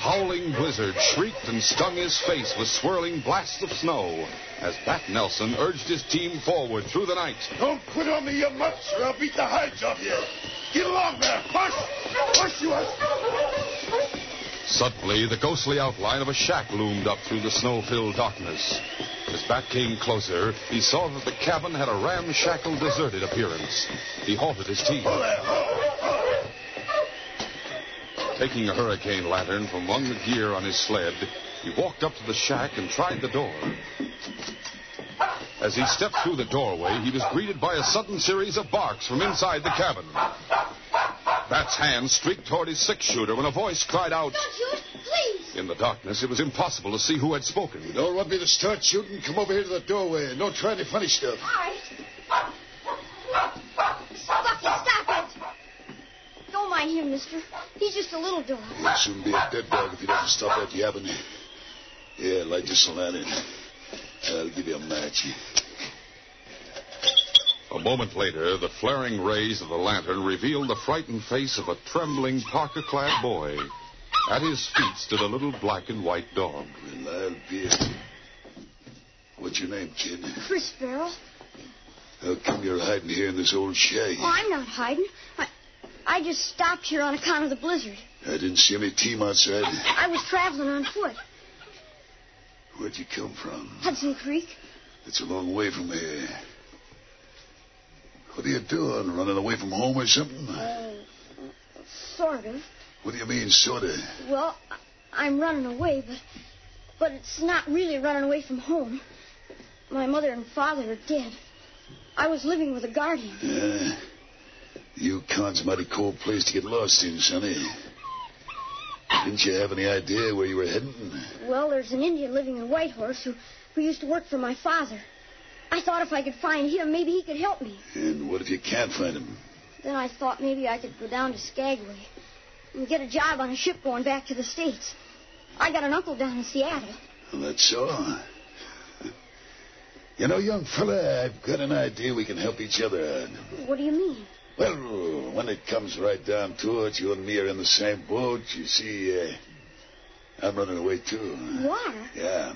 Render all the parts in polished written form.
howling blizzard shrieked and stung his face with swirling blasts of snow as Bat Nelson urged his team forward through the night. Don't quit on me, you mutts, or I'll beat the hides off you. Get along there. Push! Push, you us! Suddenly, the ghostly outline of a shack loomed up through the snow-filled darkness. As Bat came closer, he saw that the cabin had a ramshackle, deserted appearance. He halted his team. Taking a hurricane lantern from among the gear on his sled, he walked up to the shack and tried the door. As he stepped through the doorway, he was greeted by a sudden series of barks from inside the cabin. Bat's hand streaked toward his six-shooter when a voice cried out... Don't shoot, please! In the darkness, it was impossible to see who had spoken. You don't want me to start shooting? Come over here to the doorway and don't try any funny stuff. All right. Bucky, stop it! Don't mind him, mister. He's just a little dog. He'll soon be a dead dog if he doesn't stop that yapping. Yeah, light this lantern. I'll give you a match. A moment later, the flaring rays of the lantern revealed the frightened face of a trembling, parka-clad boy. At his feet stood a little black and white dog. Well, I'll be it. What's your name, kid? Chris Farrell. How come you're hiding here in this old shack? Oh, I'm not hiding. I just stopped here on account of the blizzard. I didn't see any team outside. I was traveling on foot. Where'd you come from? Hudson Creek. It's a long way from here. What are you doing? Running away from home or something? Sort of. What do you mean, sort of? Well, I'm running away, but it's not really running away from home. My mother and father are dead. I was living with a guardian. Yeah. Yukon's a mighty cold place to get lost in, sonny. Didn't you have any idea where you were heading? Well, there's an Indian living in Whitehorse who used to work for my father. I thought if I could find him, maybe he could help me. And what if you can't find him? Then I thought maybe I could go down to Skagway and get a job on a ship going back to the States. I got an uncle down in Seattle. Well, that's so. You know, young fella, I've got an idea we can help each other out. What do you mean? Well, when it comes right down to it, you and me are in the same boat. You see, I'm running away, too. You are? Yeah.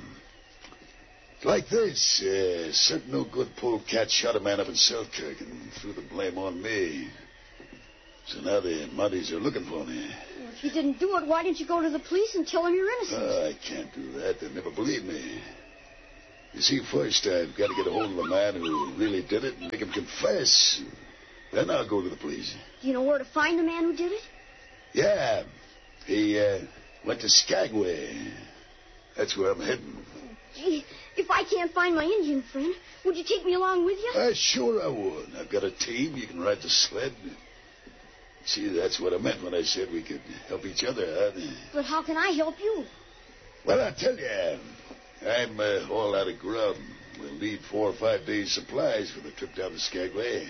Like this, certain no-good polecat shot a man up in Selkirk and threw the blame on me. So now the Mounties are looking for me. Well, if you didn't do it, why didn't you go to the police and tell them you're innocent? Oh, I can't do that. They'll never believe me. You see, first I've got to get a hold of the man who really did it and make him confess. Then I'll go to the police. Do you know where to find the man who did it? Yeah. He went to Skagway. That's where I'm heading. Gee, if I can't find my Indian friend, would you take me along with you? Sure I would. I've got a team. You can ride the sled. See, that's what I meant when I said we could help each other out. But how can I help you? Well, I tell you, I'm all out of grub. We'll need 4 or 5 days' supplies for the trip down to Skagway.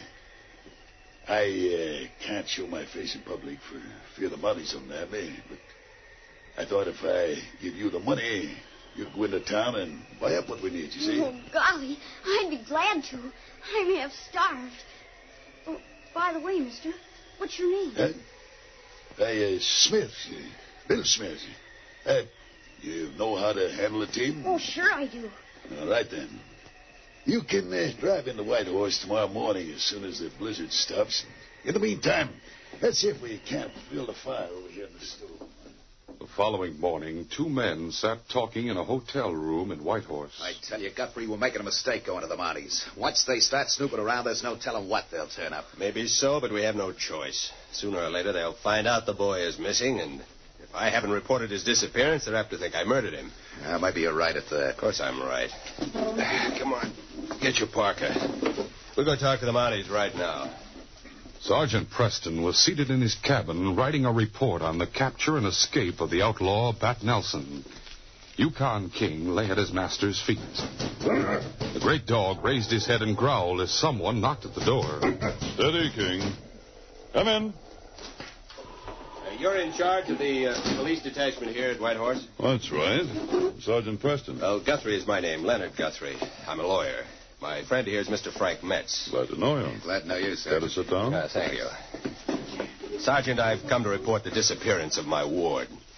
I can't show my face in public for fear the Mounties will nab me, but I thought if I give you the money, you could go into town and buy up what we need, you see? Oh, golly, I'd be glad to. I'm half starved. Oh, by the way, mister, what's your name? Smith. Bill Smith. You know how to handle a team? Oh, sure I do. All right, then. You can drive into Whitehorse tomorrow morning as soon as the blizzard stops. In the meantime, let's see if we can't build a fire over here in the stove. The following morning, 2 men sat talking in a hotel room in Whitehorse. I tell you, Guthrie, we're making a mistake going to the Mounties. Once they start snooping around, there's no telling what they'll turn up. Maybe so, but we have no choice. Sooner or later, they'll find out the boy is missing, and if I haven't reported his disappearance, they're apt to think I murdered him. Maybe you're right at that. Of course I'm right. Come on. Get your parka. We're going to talk to the Mounties right now. Sergeant Preston was seated in his cabin writing a report on the capture and escape of the outlaw Bat Nelson. Yukon King lay at his master's feet. The great dog raised his head and growled as someone knocked at the door. Steady, King. Come in. You're in charge of the police detachment here at Whitehorse? That's right. Sergeant Preston. Well, Guthrie is my name, Leonard Guthrie. I'm a lawyer. My friend here is Mr. Frank Metz. Glad to know you. Glad to know you, sir. Care to sit down? Thank you. Sergeant, I've come to report the disappearance of my ward.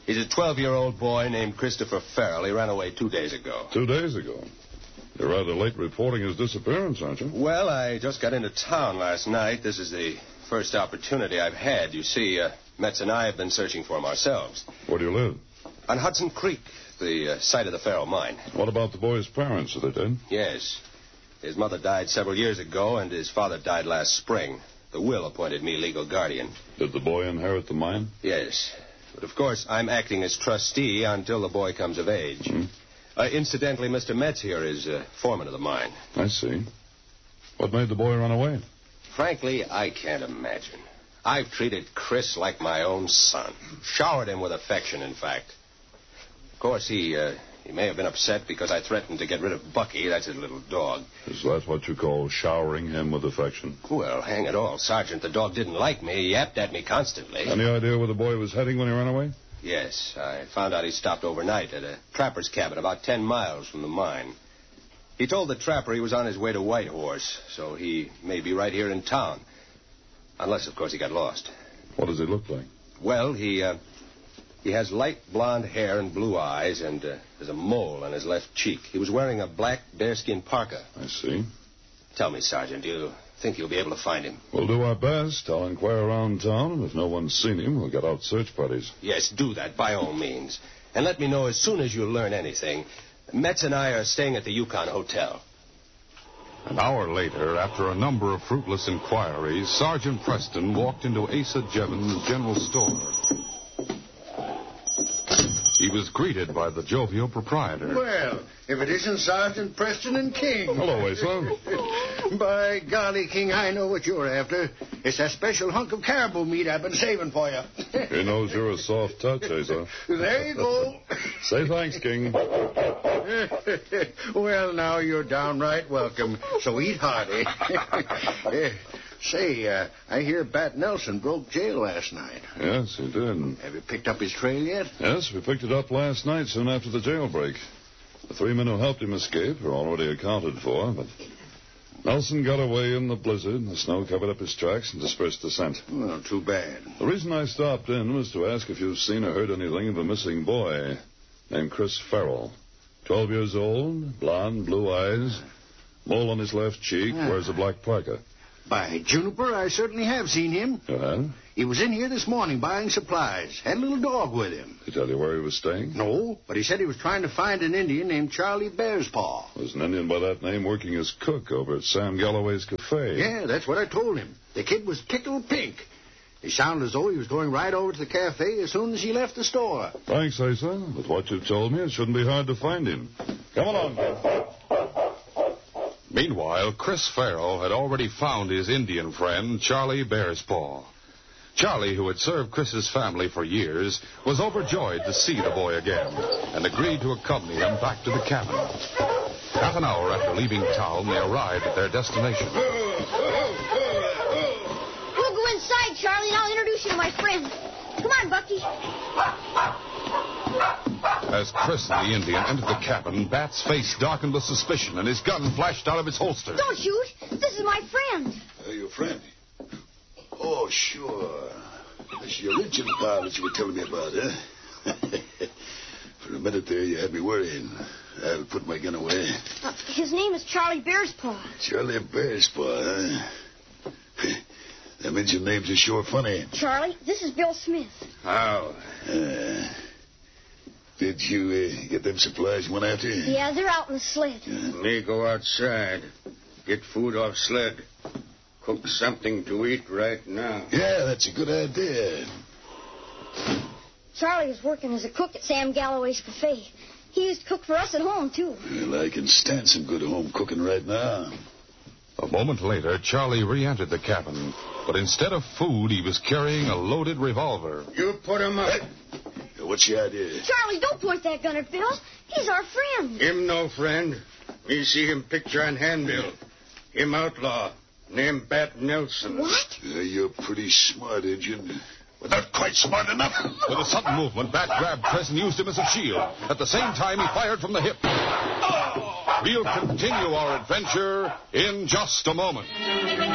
He's a 12-year-old boy named Christopher Farrell. He ran away 2 days ago. 2 days ago. You're rather late reporting his disappearance, aren't you? Well, I just got into town last night. This is the first opportunity I've had. You see, Metz and I have been searching for him ourselves. Where do you live? On Hudson Creek, the site of the Farrell mine. What about the boy's parents? Are they dead? Yes. His mother died several years ago, and his father died last spring. The will appointed me legal guardian. Did the boy inherit the mine? Yes. But, of course, I'm acting as trustee until the boy comes of age. Incidentally, Mr. Metz here is foreman of the mine. I see. What made the boy run away? Frankly, I can't imagine. I've treated Chris like my own son. Showered him with affection, in fact. Of course, he may have been upset because I threatened to get rid of Bucky. That's his little dog. Is that what you call showering him with affection? Well, hang it all, Sergeant. The dog didn't like me. He yapped at me constantly. Any idea where the boy was heading when he ran away? Yes, I found out he stopped overnight at a trapper's cabin about 10 miles from the mine. He told the trapper he was on his way to Whitehorse, so he may be right here in town. Unless, of course, he got lost. What does he look like? Well, he has light blonde hair and blue eyes, and there's a mole on his left cheek. He was wearing a black bearskin parka. I see. Tell me, Sergeant, do you think you'll be able to find him? We'll do our best. I'll inquire around town, and if no one's seen him, we'll get out search parties. Yes, do that, by all means. And let me know as soon as you learn anything. Metz and I are staying at the Yukon Hotel. An hour later, after a number of fruitless inquiries, Sergeant Preston walked into Asa Jevons' general store. He was greeted by the jovial proprietor. Well, if it isn't Sergeant Preston and King. Hello, Asa. By golly, King, I know what you're after. It's that special hunk of caribou meat I've been saving for you. He knows you're a soft touch, Asa. There you go. Say thanks, King. Well, now you're downright welcome, so eat hearty. Say, I hear Bat Nelson broke jail last night. Yes, he did. Have you picked up his trail yet? Yes, we picked it up last night, soon after the jailbreak. The 3 men who helped him escape are already accounted for, but Nelson got away in the blizzard. The snow covered up his tracks and dispersed the scent. Well, too bad. The reason I stopped in was to ask if you've seen or heard anything of a missing boy named Chris Farrell. 12 years old, blonde, blue eyes, mole on his left cheek, wears a black parka. By Juniper, I certainly have seen him. You have? He was in here this morning buying supplies. Had a little dog with him. Did he tell you where he was staying? No, but he said he was trying to find an Indian named Charlie Bearspaw. There's an Indian by that name working as cook over at Sam Galloway's cafe. Yeah, that's what I told him. The kid was tickled pink. He sounded as though he was going right over to the cafe as soon as he left the store. Thanks, Asa. With what you've told me, it shouldn't be hard to find him. Come along, kid. Meanwhile, Chris Farrell had already found his Indian friend, Charlie Bearspaw. Charlie, who had served Chris's family for years, was overjoyed to see the boy again and agreed to accompany him back to the cabin. Half an hour after leaving town, they arrived at their destination. We'll go inside, Charlie, and I'll introduce you to my friend. Come on, Bucky. As Chris and the Indian entered the cabin, Bat's face darkened with suspicion and his gun flashed out of its holster. Don't shoot. This is my friend. Your friend? Oh, sure. That's the original pal that you were telling me about, huh? For a minute there, you had me worrying. I'll put my gun away. His name is Charlie Bearspaw. Charlie Bearspaw, huh? Them Indian names are sure funny. Charlie, this is Bill Smith. How? Did you get them supplies you went after? Yeah, they're out in the sled. Me go outside. Get food off sled. Cook something to eat right now. Yeah, that's a good idea. Charlie is working as a cook at Sam Galloway's cafe. He used to cook for us at home, too. Well, I can stand some good home cooking right now. A moment later, Charlie re-entered the cabin, but instead of food, he was carrying a loaded revolver. You put him up. What's your idea? Charlie, don't point that gun at Bill. He's our friend. Him no friend. Me see him picture on handbill. Him outlaw. Named Bat Nelson. What? You're pretty smart, Injun. But not quite smart enough. With a sudden movement, Bat grabbed Chris and used him as a shield. At the same time, he fired from the hip. We'll continue our adventure in just a moment.